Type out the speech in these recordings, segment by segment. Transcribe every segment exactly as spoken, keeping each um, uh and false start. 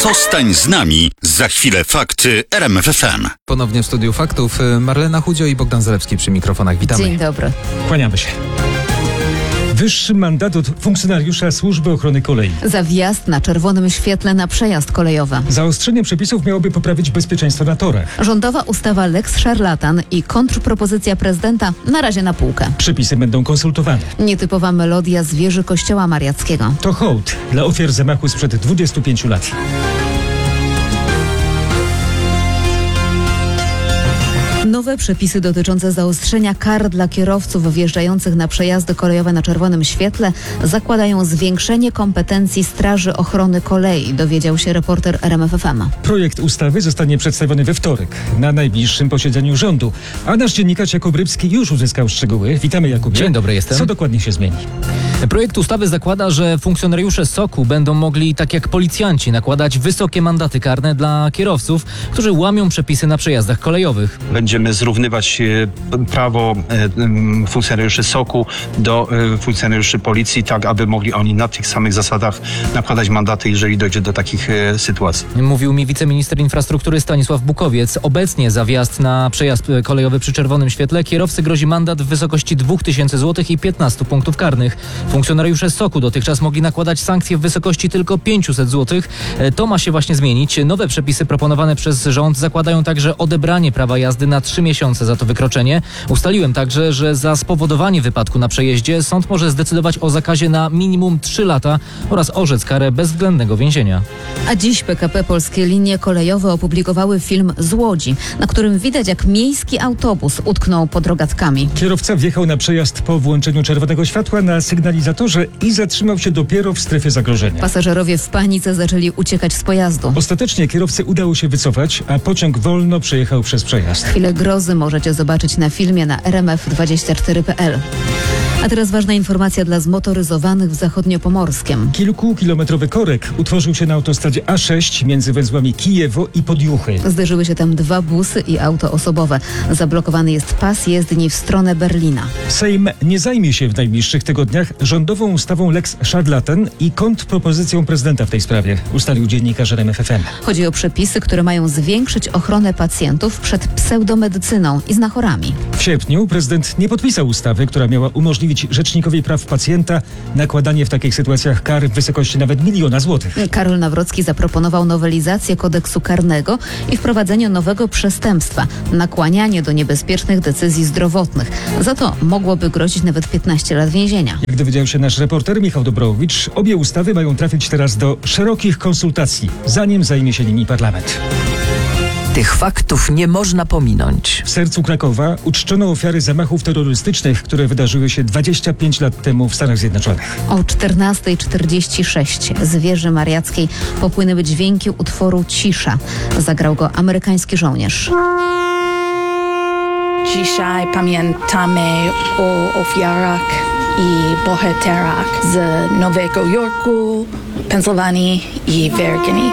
Zostań z nami. Za chwilę fakty R M F F M. Ponownie w studiu faktów Marlena Chudzio i Bogdan Zalewski przy mikrofonach. Witamy. Dzień dobry. Kłaniamy się. Wyższy mandat od funkcjonariusza Służby Ochrony Kolei. Za wjazd na czerwonym świetle na przejazd kolejowy. Zaostrzenie przepisów miałoby poprawić bezpieczeństwo na torach. Rządowa ustawa Lex Szarlatan i kontrpropozycja prezydenta na razie na półkę. Przepisy będą konsultowane. Nietypowa melodia z wieży Kościoła Mariackiego. To hołd dla ofiar zamachu sprzed dwudziestu pięciu lat. Nowe przepisy dotyczące zaostrzenia kar dla kierowców wjeżdżających na przejazdy kolejowe na czerwonym świetle zakładają zwiększenie kompetencji Straży Ochrony Kolei, dowiedział się reporter R M F F M. Projekt ustawy zostanie przedstawiony we wtorek na najbliższym posiedzeniu rządu, a nasz dziennikarz Jakub Rybski już uzyskał szczegóły. Witamy, Jakubie. Dzień dobry, jestem. Co dokładnie się zmieni? Projekt ustawy zakłada, że funkcjonariusze S O K-u będą mogli, tak jak policjanci, nakładać wysokie mandaty karne dla kierowców, którzy łamią przepisy na przejazdach kolejowych. Będziemy zrównywać prawo funkcjonariuszy S O K-u do funkcjonariuszy policji, tak aby mogli oni na tych samych zasadach nakładać mandaty, jeżeli dojdzie do takich sytuacji. Mówił mi wiceminister infrastruktury Stanisław Bukowiec. Obecnie za wjazd na przejazd kolejowy przy czerwonym świetle kierowcy grozi mandat w wysokości dwóch tysięcy złotych i piętnastu punktów karnych. Funkcjonariusze S O K-u dotychczas mogli nakładać sankcje w wysokości tylko pięciuset złotych. To ma się właśnie zmienić. Nowe przepisy proponowane przez rząd zakładają także odebranie prawa jazdy na trzy miesiące za to wykroczenie. Ustaliłem także, że za spowodowanie wypadku na przejeździe sąd może zdecydować o zakazie na minimum trzy lata oraz orzec karę bezwzględnego więzienia. A dziś P K P Polskie Linie Kolejowe opublikowały film z Łodzi, na którym widać, jak miejski autobus utknął pod rogatkami. Kierowca wjechał na przejazd po włączeniu czerwonego światła na sygnalizatorze i zatrzymał się dopiero w strefie zagrożenia. Pasażerowie w panice zaczęli uciekać z pojazdu. Ostatecznie kierowcy udało się wycofać, a pociąg wolno przejechał przez przejazd. Chwilę grozy możecie zobaczyć na filmie na r m f dwadzieścia cztery kropka p l. A teraz ważna informacja dla zmotoryzowanych w Zachodniopomorskiem. Kilkukilometrowy korek utworzył się na autostradzie A sześć między węzłami Kijewo i Podjuchy. Zderzyły się tam dwa busy i auto osobowe. Zablokowany jest pas jezdni w stronę Berlina. Sejm nie zajmie się w najbliższych tygodniach rządową ustawą Lex Szarlatan i kontrpropozycją prezydenta w tej sprawie, ustalił dziennikarz R M F F M. Chodzi o przepisy, które mają zwiększyć ochronę pacjentów przed pseudomedycyną i znachorami. W sierpniu prezydent nie podpisał ustawy, która miała umożliwić Rzecznikowi Praw Pacjenta nakładanie w takich sytuacjach kar w wysokości nawet miliona złotych. Karol Nawrocki zaproponował nowelizację kodeksu karnego i wprowadzenie nowego przestępstwa – nakłanianie do niebezpiecznych decyzji zdrowotnych. Za to mogłoby grozić nawet piętnaście lat więzienia. Jak dowiedział się nasz reporter Michał Dobrowicz, obie ustawy mają trafić teraz do szerokich konsultacji, zanim zajmie się nimi parlament. Tych faktów nie można pominąć. W sercu Krakowa uczczono ofiary zamachów terrorystycznych, które wydarzyły się dwadzieścia pięć lat temu w Stanach Zjednoczonych. O czternasta czterdzieści sześć z wieży mariackiej popłynęły dźwięki utworu Cisza. Zagrał go amerykański żołnierz. Dzisiaj pamiętamy o ofiarach i bohaterach z Nowego Jorku, Pensylwanii i Virginii.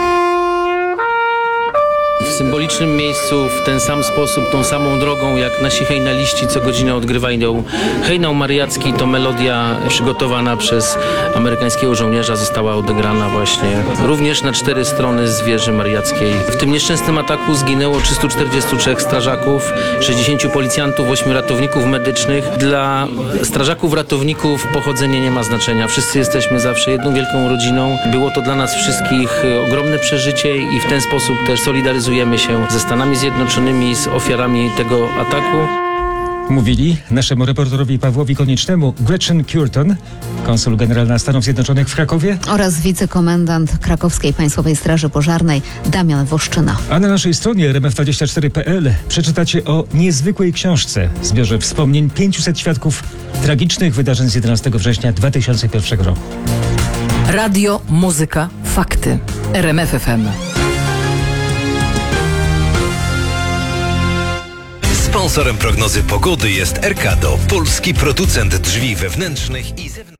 W symbolicznym miejscu, w ten sam sposób, tą samą drogą, jak nasi hejnaliści co godzinę odgrywają hejnał mariacki, to melodia przygotowana przez amerykańskiego żołnierza została odegrana właśnie również na cztery strony z wieży mariackiej. W tym nieszczęsnym ataku zginęło trzystu czterdziestu trzech strażaków, sześćdziesięciu policjantów, ośmiu ratowników medycznych. Dla strażaków, ratowników pochodzenie nie ma znaczenia. Wszyscy jesteśmy zawsze jedną wielką rodziną. Było to dla nas wszystkich ogromne przeżycie i w ten sposób też solidaryzujemy się ze Stanami Zjednoczonymi, z ofiarami tego ataku. Mówili naszemu reporterowi Pawłowi Koniecznemu Gretchen Curtin, konsul generalna Stanów Zjednoczonych w Krakowie, oraz wicekomendant Krakowskiej Państwowej Straży Pożarnej Damian Woszczyna. A na naszej stronie r m f dwadzieścia cztery kropka p l przeczytacie o niezwykłej książce, zbiorze wspomnień pięciuset świadków tragicznych wydarzeń z jedenastego września dwa tysiące pierwszego roku. Radio, muzyka, fakty. R M F F M. Sponsorem prognozy pogody jest Erkado, polski producent drzwi wewnętrznych i zewnętrznych.